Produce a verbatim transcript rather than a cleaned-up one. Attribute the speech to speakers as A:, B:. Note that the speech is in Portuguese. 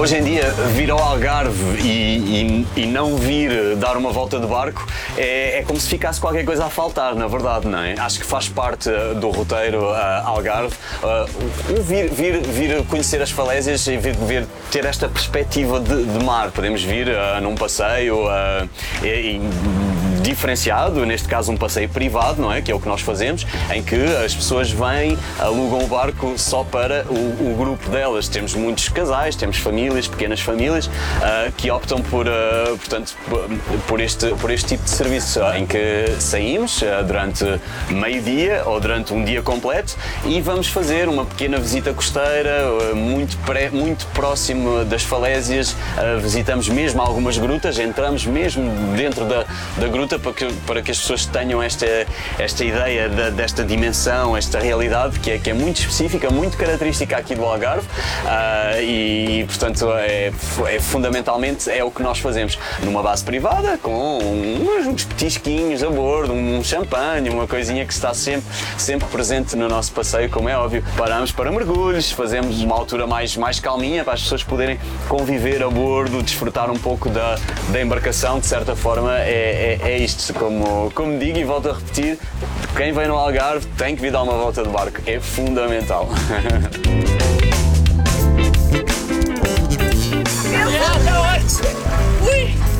A: Hoje em dia, vir ao Algarve e, e, e não vir dar uma volta de barco é, é como se ficasse qualquer coisa a faltar, na verdade, não é? Acho que faz parte do roteiro uh, Algarve uh, vir, vir, vir conhecer as falésias e vir, vir ter esta perspectiva de, de mar. Podemos vir uh, num passeio uh, e, e, diferenciado, neste caso um passeio privado, não é? Que é o que nós fazemos, em que as pessoas vêm, alugam o barco só para o, o grupo delas. Temos muitos casais, temos famílias, pequenas famílias, uh, que optam por, uh, portanto, por, este, por este tipo de serviço, em que saímos uh, durante meio-dia ou durante um dia completo e vamos fazer uma pequena visita costeira, uh, muito, pré, muito próximo das falésias, uh, visitamos mesmo algumas grutas, entramos mesmo dentro da, da gruta para que, para que as pessoas tenham esta, esta ideia de, desta dimensão, esta realidade que é, que é muito específica, muito característica aqui do Algarve uh, e, portanto, é, é, fundamentalmente é o que nós fazemos numa base privada, com uns, uns petisquinhos a bordo, um champanhe, uma coisinha que está sempre, sempre presente no nosso passeio, como é óbvio. Paramos para mergulhos, fazemos uma altura mais, mais calminha para as pessoas poderem conviver a bordo, desfrutar um pouco da, da embarcação. De certa forma é, é, é isto, como, como digo e volto a repetir, quem vem no Algarve tem que vir dar uma volta de barco, é fundamental.
B: Ui!